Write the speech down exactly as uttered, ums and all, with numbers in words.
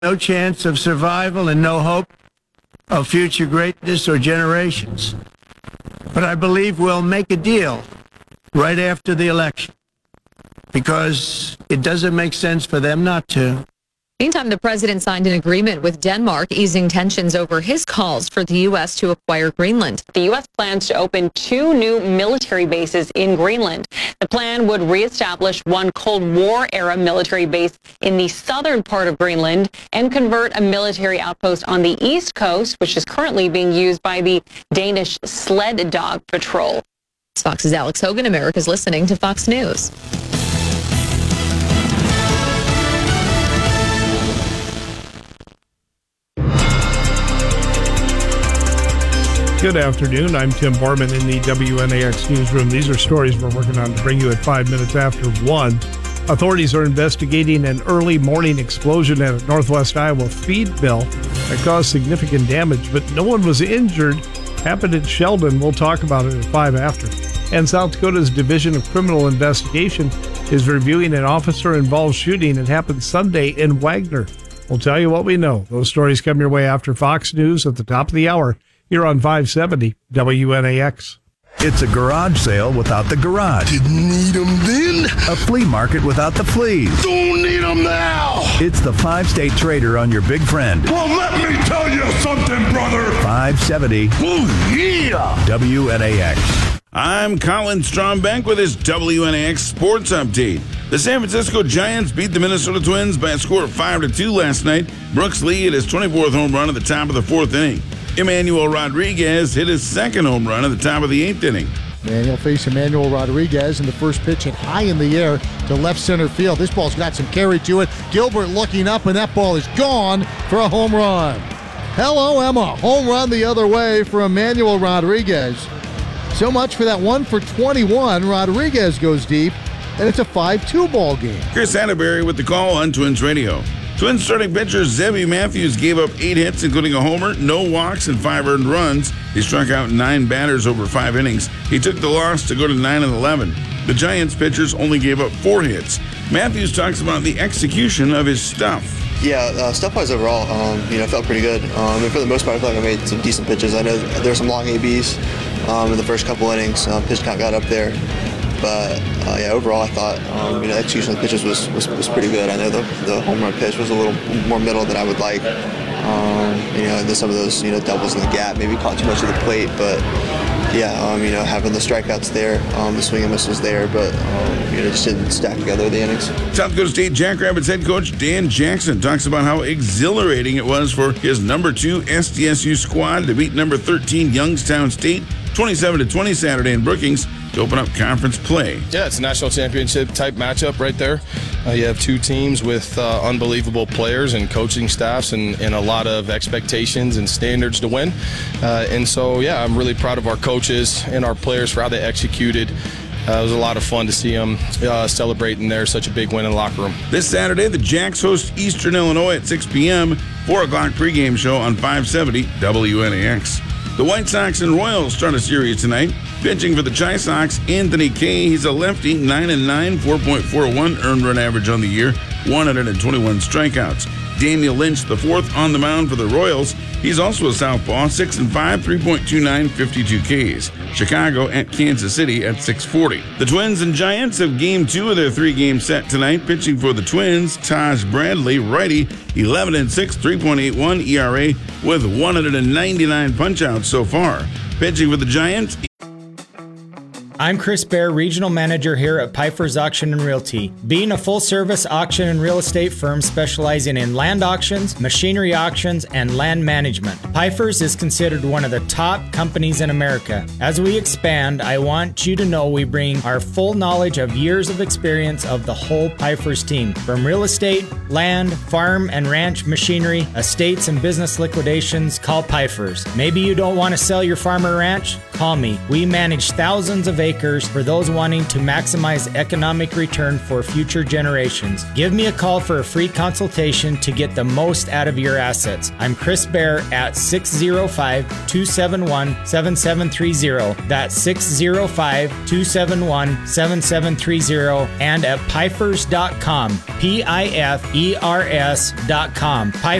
no chance of survival and no hope of future greatness or generations. But I believe we'll make a deal right after the election because it doesn't make sense for them not to. Meantime, the president signed an agreement with Denmark easing tensions over his calls for the U S to acquire Greenland. The U S plans to open two new military bases in Greenland. The plan would reestablish one Cold War-era military base in the southern part of Greenland and convert a military outpost on the east coast, which is currently being used by the Danish Sled Dog Patrol. Fox's Alex Hogan, America's listening to Fox News. Good afternoon. I'm Tim Borman in the W N A X newsroom. These are stories we're working on to bring you at five minutes after one. Authorities are investigating an early morning explosion at a Northwest Iowa feed mill that caused significant damage, but no one was injured. Happened in Sheldon. We'll talk about it at five after. And South Dakota's Division of Criminal Investigation is reviewing an officer-involved shooting that happened Sunday in Wagner. We'll tell you what we know. Those stories come your way after Fox News at the top of the hour. Here on five seventy W N A X. It's a garage sale without the garage. Didn't need them then. A flea market without the fleas. Don't need them now. It's the five-state trader on your big friend. Well, let me tell you something, brother. five seventy Oh, yeah. W N A X. I'm Colin Strombank with his W N A X Sports Update. The San Francisco Giants beat the Minnesota Twins by a score of five to two last night. Brooks Lee hit his twenty-fourth home run at the top of the fourth inning. Emmanuel Rodriguez hit his second home run at the top of the eighth inning. And he'll face Emmanuel Rodriguez in the first pitch hit high in the air to left center field. This ball's got some carry to it. Gilbert looking up, and that ball is gone for a home run. Hello, Emma. Home run the other way for Emmanuel Rodriguez. So much for that one for twenty-one. Rodriguez goes deep, and it's a five two ball game. Chris Atterbury with the call on Twins Radio. Twins starting pitcher Zebby Matthews gave up eight hits, including a homer, no walks, and five earned runs. He struck out nine batters over five innings. He took the loss to go to nine and eleven. The Giants pitchers only gave up four hits. Matthews talks about the execution of his stuff. Yeah, uh, stuff-wise overall, um, you know, I felt pretty good. Um, and for the most part, I feel like I made some decent pitches. I know there were some long A Bs um, in the first couple innings. Um, pitch count got up there. But, uh, yeah, overall, I thought, um, you know, the execution of the pitches was, was, was pretty good. I know the, the home run pitch was a little more middle than I would like. Um, you know, and then some of those, you know, doubles in the gap maybe caught too much of the plate. But, yeah, um, you know, having the strikeouts there, um, the swing and miss was there, but, um, you know, just didn't stack together the innings. South Dakota State Jackrabbits head coach Dan Jackson talks about how exhilarating it was for his number two S D S U squad to beat number thirteen Youngstown State twenty-seven to twenty Saturday in Brookings to open up conference play. Yeah, it's a national championship type matchup right there. Uh, you have two teams with uh, unbelievable players and coaching staffs and, and a lot of expectations and standards to win. Uh, and so, yeah, I'm really proud of our coaches and our players for how they executed. Uh, it was a lot of fun to see them uh, celebrating there such a big win in the locker room. This Saturday, the Jacks host Eastern Illinois at six p.m. four o'clock pregame show on five seventy W N A X. The White Sox and Royals start a series tonight. Pitching for the Chi Sox, Anthony Kay. He's a lefty, nine and nine, four point four one earned run average on the year, one hundred twenty-one strikeouts. Daniel Lynch, the fourth on the mound for the Royals. He's also a southpaw, six and five, three point two nine, fifty-two Ks. Chicago at Kansas City at six forty. The Twins and Giants have game two of their three-game set tonight. Pitching for the Twins, Taj Bradley, righty, eleven and six, three point eight one E R A with one hundred ninety-nine punch-outs so far. Pitching for the Giants. I'm Chris Bear, Regional Manager here at Pfeiffer's Auction and Realty. Being a full-service auction and real estate firm specializing in land auctions, machinery auctions, and land management, Pfeiffer's is considered one of the top companies in America. As we expand, I want you to know we bring our full knowledge of years of experience of the whole Pfeiffer's team. From real estate, land, farm and ranch machinery, estates and business liquidations, call Pfeiffer's. Maybe you don't want to sell your farm or ranch? call me. We manage thousands of acres for those wanting to maximize economic return for future generations. Give me a call for a free consultation to get the most out of your assets. I'm Chris Bear at six oh five, two seven one, seven seven three oh. That's six oh five, two seven one, seven seven three oh and at pifers dot com. P I F E R S dot com.